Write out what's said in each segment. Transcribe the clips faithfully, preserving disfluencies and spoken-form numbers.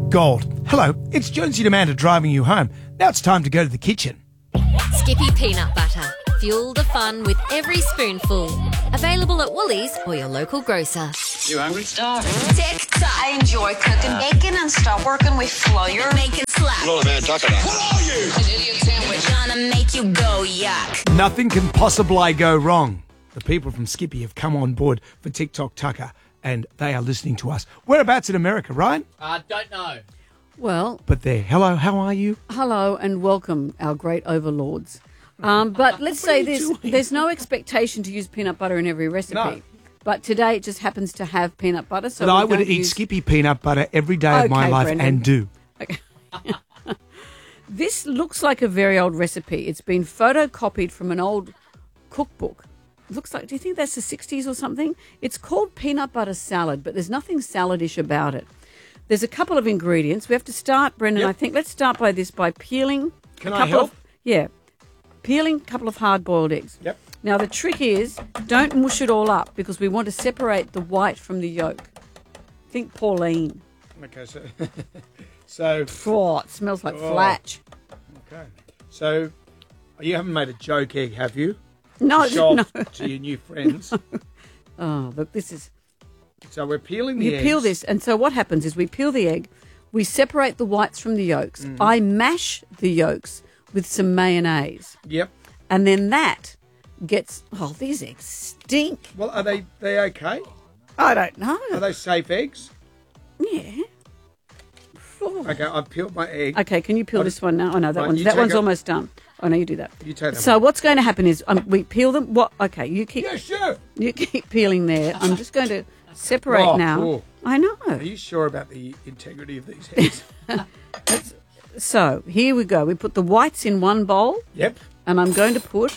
Gold. Hello, it's Jonesy and Amanda driving you home. Now it's time to go to the kitchen. Skippy peanut butter. Fuel the fun with every spoonful. Available at Woolies or your local grocer. You hungry? Starving. Tick tock. I enjoy cooking bacon and stop working with flour. Making slap. Hello, man. Talk about. What are you? An idiot sandwich. Gonna make you go yuck. Nothing can possibly go wrong. The people from Skippy have come on board for TikTok Tucker, and they are listening to us. Whereabouts in America, Ryan? Uh, don't know. Well, But they're, hello, how are you? hello and welcome, our great overlords. Um, but let's say are you this, doing? there's no expectation to use peanut butter in every recipe. No. But today it just happens to have peanut butter. So But I we're would going to eat use- Skippy peanut butter every day of my Okay, life Brendan. and do. This looks like a very old recipe. It's been photocopied from an old cookbook. It looks like, do you think that's the sixties or something? It's called peanut butter salad, but there's nothing saladish about it. There's a couple of ingredients. We have to start, Brendan, Yep. I think. Let's start by this, by peeling. Can a I couple help? Of, yeah. Peeling a couple of hard-boiled eggs. Yep. Now, the trick is, don't mush it all up because we want to separate the white from the yolk. Think Pauline. Okay, so... so, Oh, it smells like Oh. flatch. okay. So, you haven't made a joke egg, have you? No, Show no. off to your new friends. Oh, look, this is... So we're peeling the You eggs. peel this, and so what happens is we peel the egg, we separate the whites from the yolks. Mm. I mash the yolks with some mayonnaise, Yep. and then that gets... Oh, these eggs stink. Well, are they they okay? I don't know. Are they safe eggs? Yeah. Oh. Okay, I've peeled my egg. Okay, can you peel I'll this just- one now? Oh, no, that Right, one's, you that take one's it. almost done. Oh, no, you do that. You take that So one. what's going to happen is um, we peel them. What? Okay, you keep Yeah, sure. you keep peeling there. I'm just going to separate Oh, now. cool. I know. Are you sure about the integrity of these eggs? So here we go. We put the whites in one bowl, Yep. and I'm going to put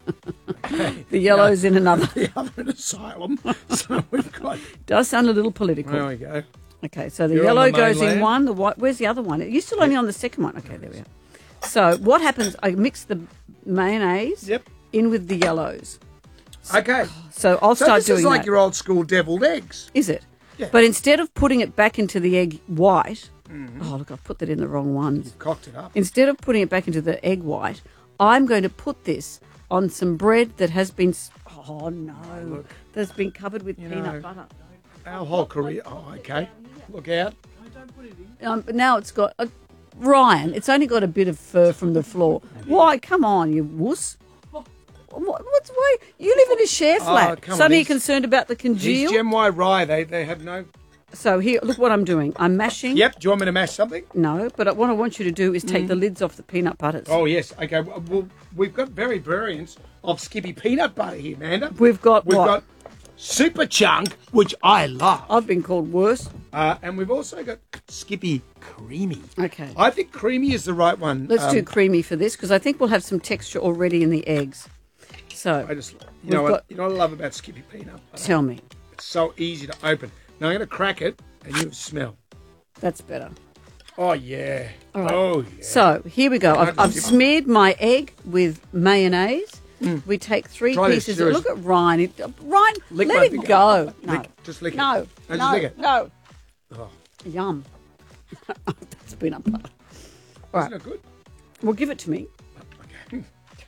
the yellows in another. The other in asylum. So we've got... Does sound a little political. There we go. Okay, so the You're on yellow the goes in mainland. one. The white. Where's the other one? You're still only on the second one. Okay, there we are. So what happens? I mix the mayonnaise Yep. in with the yellows. Okay. So I'll So start this doing is like that. your old school deviled eggs. Is it? Yeah. But instead of putting it back into the egg white, Mm-hmm. oh look, I've put that in the wrong ones. Cocked it up. Instead of putting it back into the egg white, I'm going to put this on some bread that has been. s- Oh no, look. that's been covered with You peanut know. butter. Our whole career. Oh, okay. Look out. Um, but now it's got a, Ryan. It's only got a bit of fur from the floor. Why? Come on, you wuss. What, what's why? You live in a share flat. Oh, come on, Suddenly you're these- concerned about the These congeal. Gem Y Rye, they, they have no... So here, look what I'm doing. I'm mashing. Yep. Do you want me to mash something? No, but what I want you to do is take the lids off the peanut butters. Oh, yes. Okay. Well, well, we've got very variants of Skippy peanut butter here, Amanda. We've got We've what? got Super Chunk, which I love. I've been called worse. Uh, and we've also got Skippy Creamy. Okay. I think Creamy is the right one. Let's Um, do creamy for this because I think we'll have some texture already in the eggs. So, I just, you We've know what? got- You know what I love about Skippy peanut butter? tell me. It's so easy to open. Now I'm going to crack it, and you smell. That's better. Oh yeah. All right. Oh yeah. So, here we go. I've, I've just- smeared my egg with mayonnaise. We take three Try this, pieces. serious. Look at Ryan. It, uh, Ryan, Lick let my it finger. go. No. Lick- just lick it. no. No, just No. lick it. No. Oh, Yum. That's peanut butter. All isn't right. it good? Well, give it to me. Okay.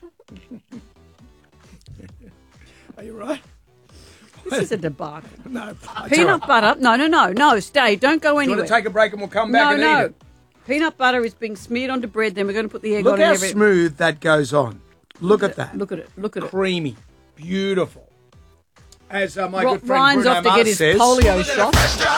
Are you right? This is a debacle. No. it's all Peanut right. butter. No, no, no. No, stay. Don't go You anywhere. want to take a break and we'll come back no, and no. eat it? Peanut butter is being smeared onto bread. Then we're going to put the egg Look on how and every- smooth that goes on. Look at that. Look at it. Look at it. Creamy. Beautiful. As uh, my Ro- good friend Ryan's Bruno off to Mars get his says. polio shot.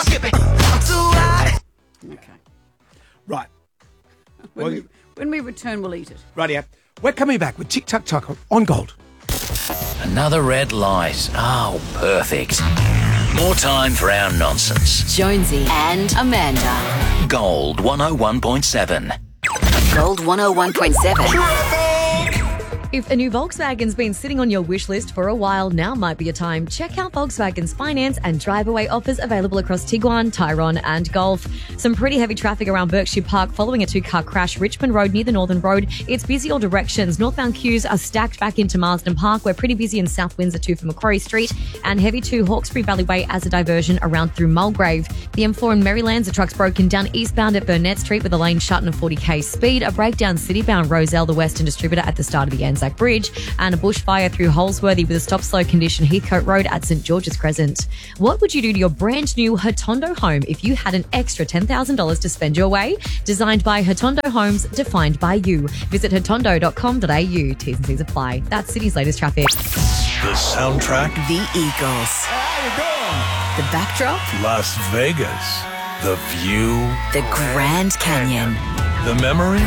Okay. Right. When, Well, we, you- when we return, we'll eat it. Rightio. We're coming back with Tic Tac Taco on Gold. Another red light. Oh, perfect. More time for our nonsense. Jonesy and Amanda. Gold one oh one point seven. Gold one oh one point seven. If a new Volkswagen's been sitting on your wish list for a while, now might be a time. Check out Volkswagen's finance and drive-away offers available across Tiguan, Tyrone and Golf. Some pretty heavy traffic around Berkshire Park following a two-car crash. Richmond Road near the Northern Road. It's busy all directions. Northbound queues are stacked back into Marsden Park. We're pretty busy in South Windsor too for Macquarie Street. And heavy to Hawkesbury Valley Way as a diversion around through Mulgrave. The M four in Maryland's a truck's broken down eastbound at Burnett Street with a lane shut and a forty k speed. A breakdown citybound Roselle, the Western distributor at the start of the Anzac Bridge. And a bushfire through Holsworthy with a stop-slow condition Heathcote Road at St George's Crescent. What would you do to your brand new Hotondo home if you had an extra ten thousand dollars to spend your way? Designed by Hotondo Homes, defined by you. Visit hotondo dot com dot a u. T's and C's apply. That's Sydney's latest traffic. The soundtrack, The Eagles. How you doing? The backdrop, Las Vegas. The view, the Grand Canyon. the memories,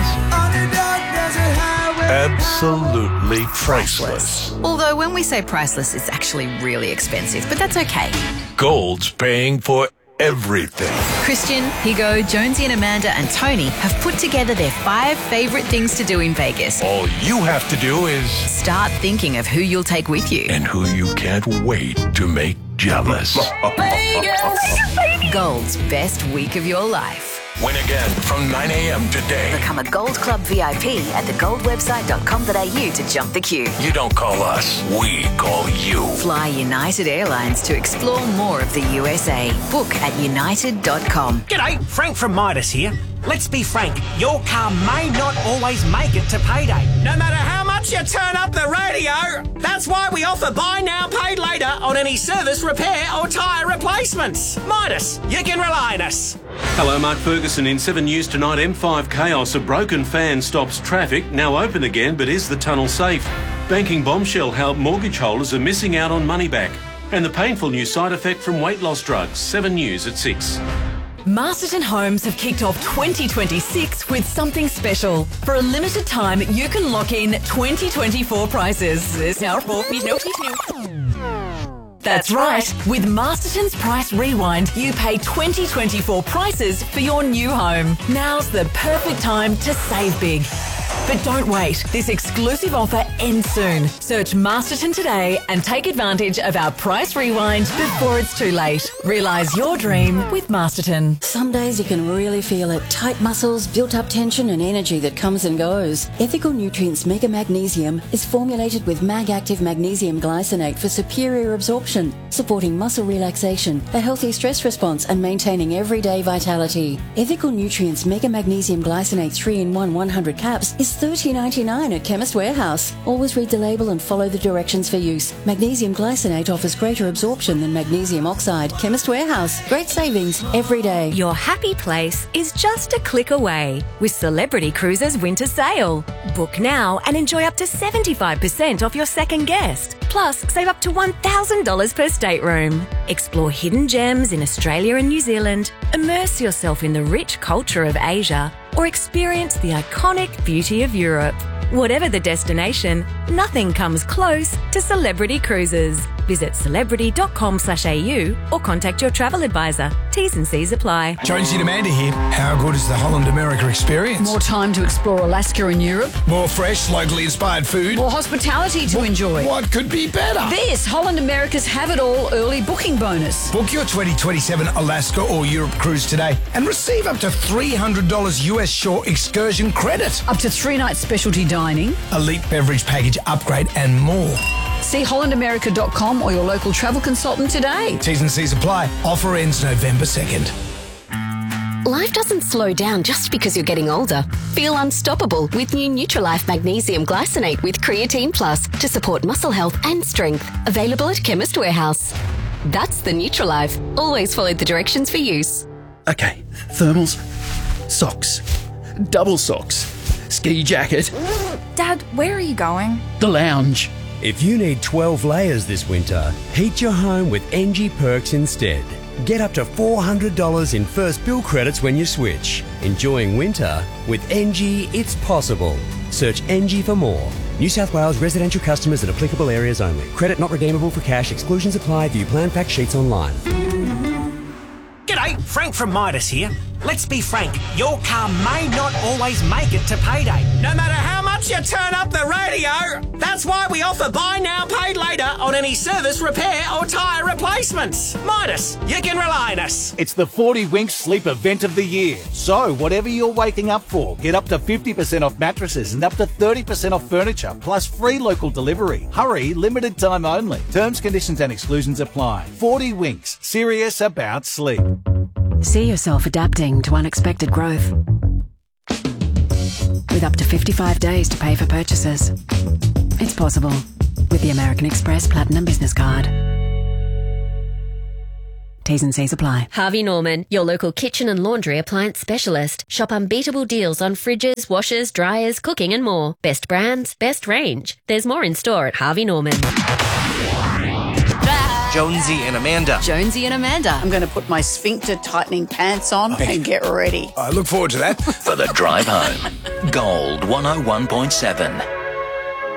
absolutely priceless. Although when we say priceless, it's actually really expensive, but that's okay. Gold's paying for everything. Christian, Higo, Jonesy and Amanda and Tony have put together their five favourite things to do in Vegas. All you have to do is Start thinking of who you'll take with you. and who you can't wait to make jealous. Gold's best week of your life. Win again from nine a.m. today. Become a Gold Club V I P at the gold website dot com dot a u to jump the queue. You don't call us, we call you. Fly United Airlines to explore more of the U S A. Book at united dot com. G'day, Frank from Midas here. Let's be frank, your car may not always make it to payday. No matter how much you turn up the radio, that's why we offer buy now, pay later on any service, repair or tyre replacements. Midas, you can rely on us. Hello, Mark Ferguson in seven News tonight. M five chaos. A broken fan stops traffic. Now open again, but is the tunnel safe? Banking bombshell how mortgage holders are missing out on money back. And the painful new side effect from weight loss drugs. seven News at six. Masterton Homes have kicked off twenty twenty-six with something special. For a limited time, you can lock in twenty twenty-four prices. There's now That's right. With Masterton's Price Rewind, you pay twenty twenty-four prices for your new home. Now's the perfect time to save big. But don't wait. This exclusive offer ends soon. Search Masterton today and take advantage of our Price Rewind before it's too late. Realise your dream with Masterton. Some days you can really feel it. Tight muscles, built-up tension and energy that comes and goes. Ethical Nutrients Mega Magnesium is formulated with Mag-Active Magnesium Glycinate for superior absorption, supporting muscle relaxation, a healthy stress response and maintaining everyday vitality. Ethical Nutrients Mega Magnesium Glycinate three in one one hundred caps is thirty dollars ninety-nine at Chemist Warehouse. Always read the label and follow the directions for use. Magnesium glycinate offers greater absorption than magnesium oxide. Chemist Warehouse. Great savings every day. Your happy place is just a click away with Celebrity Cruises Winter Sale. Book now and enjoy up to seventy-five percent off your second guest. Plus, save up to one thousand dollars per stateroom. Explore hidden gems in Australia and New Zealand. Immerse yourself in the rich culture of Asia. Or experience the iconic beauty of Europe. Whatever the destination, nothing comes close to Celebrity Cruises. Visit celebrity dot com slash a u or contact your travel advisor. T's and C's apply. Jonesy and Amanda here. How good is the Holland America experience? More time to explore Alaska and Europe. More fresh, locally inspired food. More hospitality to what, enjoy. What could be better? This Holland America's Have It All early booking bonus. Book your twenty twenty-seven Alaska or Europe cruise today and receive up to three hundred dollars U S shore excursion credit. Up to three nights specialty dining. Elite beverage package upgrade and more. See holland america dot com or your local travel consultant today. T's and C's apply. Offer ends November second. Life doesn't slow down just because you're getting older. Feel unstoppable with new Nutrilife Magnesium Glycinate with Creatine Plus to support muscle health and strength. Available at Chemist Warehouse. That's the Nutrilife. Always follow the directions for use. Okay, thermals, socks, double socks, ski jacket. Dad, where are you going? The lounge. If you need twelve layers this winter, heat your home with N G Perks instead. Get up to four hundred dollars in first bill credits when you switch. Enjoying winter? With N G, it's possible. Search N G for more. New South Wales residential customers in applicable areas only. Credit not redeemable for cash. Exclusions apply. View plan fact sheets online. G'day, Frank from Midas here. Let's be frank, your car may not always make it to payday. No matter how much you turn up the radio, that's why we offer buy now, paid later on any service, repair or tyre replacements. Midas, you can rely on us. It's the forty Winks Sleep Event of the Year. So, whatever you're waking up for, get up to fifty percent off mattresses and up to thirty percent off furniture, plus free local delivery. Hurry, limited time only. Terms, conditions and exclusions apply. forty Winks, serious about sleep. See yourself adapting to unexpected growth. With up to fifty-five days to pay for purchases. It's possible with the American Express Platinum Business Card. T's and C's apply. Harvey Norman, your local kitchen and laundry appliance specialist. Shop unbeatable deals on fridges, washers, dryers, cooking and more. Best brands, best range. There's more in store at Harvey Norman. Jonesy and Amanda. Jonesy and Amanda. I'm going to put my sphincter tightening pants on and get ready. I look forward to that. For the drive home. Gold one oh one point seven.